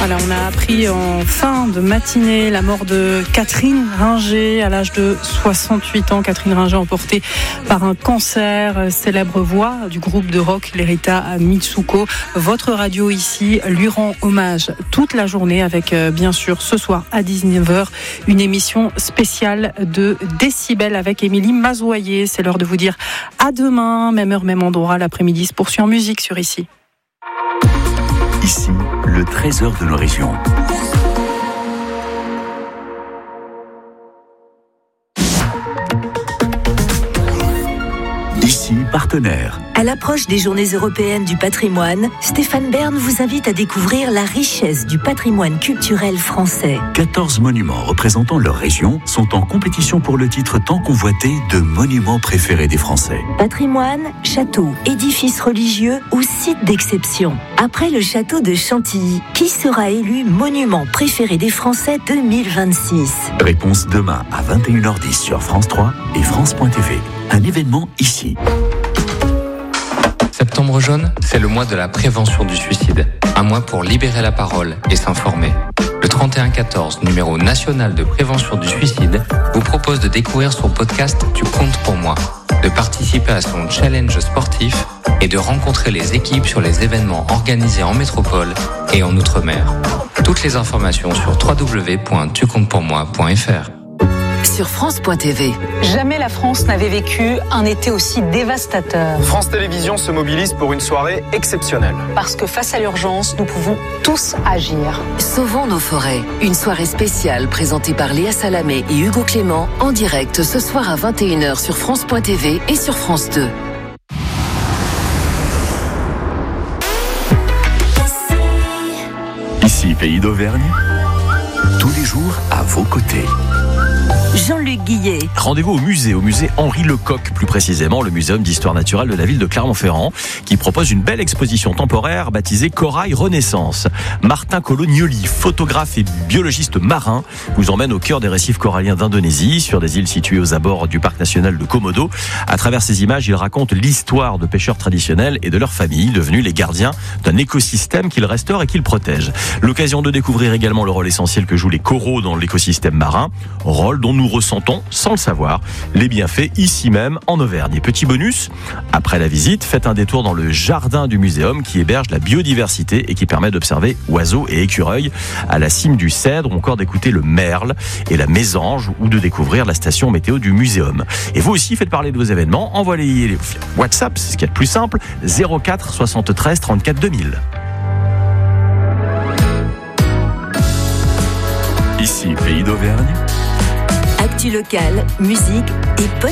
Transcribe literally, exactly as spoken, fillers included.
Voilà, on a appris en fin de matinée la mort de Catherine Ringer à l'âge de soixante-huit ans. Catherine Ringer emportée par un cancer, célèbre voix du groupe de rock Lerita Mitsuko. Votre radio ici lui rend hommage toute la journée avec bien sûr ce soir à dix-neuf heures une émission spéciale de Décibel avec Émilie Mazoyer. C'est l'heure de vous dire à demain, même heure, même endroit. L'après-midi se poursuit en musique sur Ici. Ici, le trésor de nos régions. Ici, partenaire. À l'approche des Journées européennes du patrimoine, Stéphane Bern vous invite à découvrir la richesse du patrimoine culturel français. quatorze monuments représentant leur région sont en compétition pour le titre tant convoité de monuments préférés des Français. Patrimoine, châteaux, édifices religieux ou sites d'exception. Après le château de Chantilly, qui sera élu monument préféré des Français deux mille vingt-six? Réponse demain à vingt et une heures dix sur France trois et France point T V. Un événement ici. Septembre jaune, c'est le mois de la prévention du suicide. Un mois pour libérer la parole et s'informer. Le trente et un quatorze, numéro national de prévention du suicide, vous propose de découvrir son podcast « Tu comptes pour moi », de participer à son challenge sportif et de rencontrer les équipes sur les événements organisés en métropole et en Outre-mer. Toutes les informations sur w w w point tu comptes pour moi point f r. Sur France point T V. Jamais la France n'avait vécu un été aussi dévastateur. France Télévisions se mobilise pour une soirée exceptionnelle. Parce que face à l'urgence, nous pouvons tous agir. Sauvons nos forêts. Une soirée spéciale présentée par Léa Salamé et Hugo Clément en direct ce soir à vingt et une heures sur France point T V et sur France deux. Ici, Pays d'Auvergne, tous les jours à vos côtés. Jean-Luc Guillet. Rendez-vous au musée, au musée Henri Lecoq, plus précisément le muséum d'histoire naturelle de la ville de Clermont-Ferrand, qui propose une belle exposition temporaire baptisée Corail Renaissance. Martin Colognoli, photographe et biologiste marin, vous emmène au cœur des récifs coralliens d'Indonésie, sur des îles situées aux abords du parc national de Komodo. À travers ces images, il raconte l'histoire de pêcheurs traditionnels et de leurs familles, devenus les gardiens d'un écosystème qu'ils restaurent et qu'ils protègent. L'occasion de découvrir également le rôle essentiel que jouent les coraux dans l'écosystème marin, rôle dont nous ressentons, sans le savoir, les bienfaits ici même en Auvergne. Et petit bonus, après la visite, faites un détour dans le jardin du muséum qui héberge la biodiversité et qui permet d'observer oiseaux et écureuils à la cime du Cèdre, ou encore d'écouter le merle et la mésange, ou de découvrir la station météo du muséum. Et vous aussi, faites parler de vos événements, envoyez les WhatsApp, c'est ce qu'il y a de plus simple, zéro quatre soixante-treize trente-quatre deux mille. Ici, Pays d'Auvergne. Actu locale, musique et podcast.